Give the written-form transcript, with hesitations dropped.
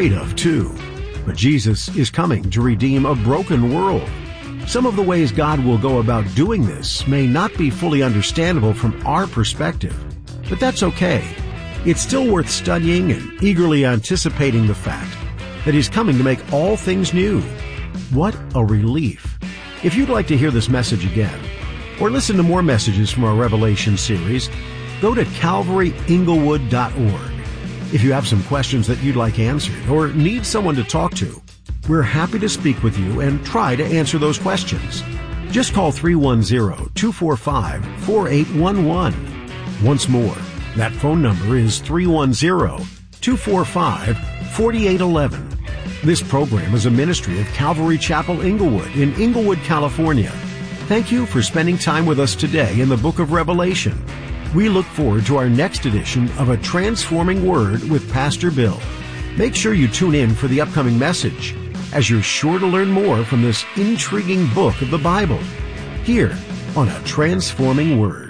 afraid of, too. But Jesus is coming to redeem a broken world. Some of the ways God will go about doing this may not be fully understandable from our perspective, but that's okay. It's still worth studying and eagerly anticipating the fact that He's coming to make all things new. What a relief. If you'd like to hear this message again, or listen to more messages from our Revelation series, go to calvaryinglewood.org. If you have some questions that you'd like answered or need someone to talk to, we're happy to speak with you and try to answer those questions. Just call 310-245-4811. Once more, that phone number is 310-245-4811. This program is a ministry of Calvary Chapel Inglewood in Inglewood, California. Thank you for spending time with us today in the book of Revelation. We look forward to our next edition of A Transforming Word with Pastor Bill. Make sure you tune in for the upcoming message, as you're sure to learn more from this intriguing book of the Bible, here on A Transforming Word.